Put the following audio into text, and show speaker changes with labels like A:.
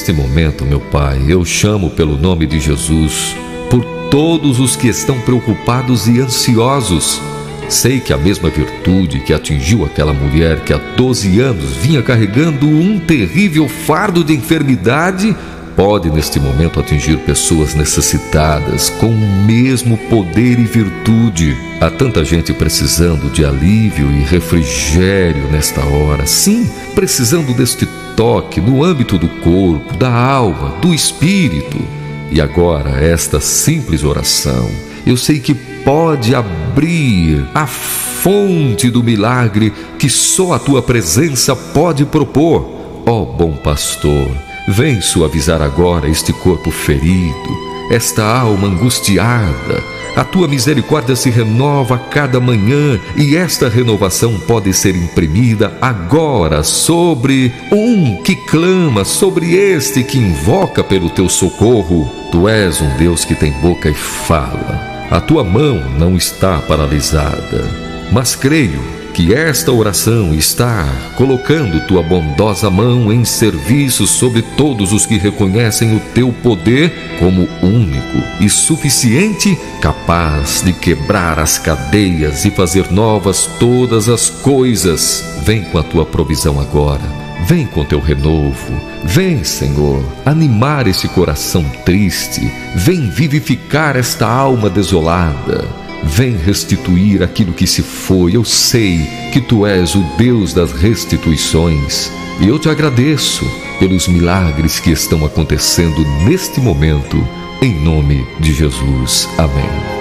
A: Neste momento, meu Pai, eu chamo pelo nome de Jesus por todos os que estão preocupados e ansiosos. Sei que a mesma virtude que atingiu aquela mulher que há 12 anos vinha carregando um terrível fardo de enfermidade pode neste momento atingir pessoas necessitadas com o mesmo poder e virtude. Há tanta gente precisando de alívio e refrigério nesta hora. Sim, precisando deste toque no âmbito do corpo, da alma, do espírito. E agora, esta simples oração, eu sei que pode abrir a fonte do milagre que só a tua presença pode propor. Ó bom pastor, vem suavizar agora este corpo ferido, esta alma angustiada. A tua misericórdia se renova a cada manhã e esta renovação pode ser imprimida agora sobre um que clama, sobre este que invoca pelo teu socorro. Tu és um Deus que tem boca e fala. A tua mão não está paralisada, mas creio que esta oração está colocando tua bondosa mão em serviço sobre todos os que reconhecem o teu poder como único e suficiente, capaz de quebrar as cadeias e fazer novas todas as coisas. Vem com a tua provisão agora. Vem com teu renovo. Vem, Senhor, animar esse coração triste. Vem vivificar esta alma desolada. Vem restituir aquilo que se foi. Eu sei que Tu és o Deus das restituições. E eu Te agradeço pelos milagres que estão acontecendo neste momento. Em nome de Jesus. Amém.